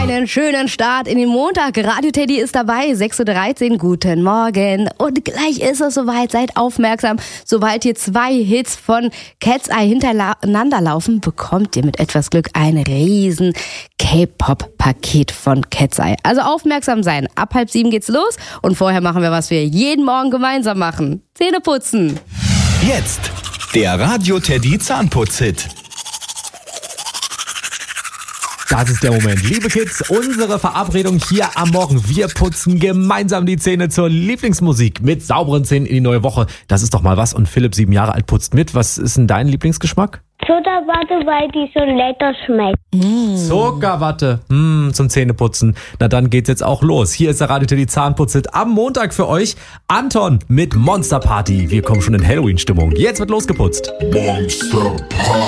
Einen schönen Start in den Montag. Radio Teddy ist dabei, 6.13 Uhr. Guten Morgen. Und gleich ist es soweit. Seid aufmerksam. Sobald hier 2 Hits von Cat's Eye hintereinander laufen, bekommt ihr mit etwas Glück ein riesen K-Pop-Paket von Cat's Eye. Also aufmerksam sein. Ab 6:30 geht's los. Und vorher machen wir, was wir jeden Morgen gemeinsam machen. Zähne putzen. Jetzt der Radio Teddy Zahnputz-Hit. Das ist der Moment. Liebe Kids, unsere Verabredung hier am Morgen. Wir putzen gemeinsam die Zähne zur Lieblingsmusik mit sauberen Zähnen in die neue Woche. Das ist doch mal was. Und Philipp, 7 Jahre alt, putzt mit. Was ist denn dein Lieblingsgeschmack? Zuckerwatte, weil die so lecker schmeckt. Zuckerwatte. Zum Zähneputzen. Na dann geht's jetzt auch los. Hier ist der Radio Teddy Zahnputz-Hit am Montag für euch. Anton mit Monster Party. Wir kommen schon in Halloween-Stimmung. Jetzt wird losgeputzt. Monster Party.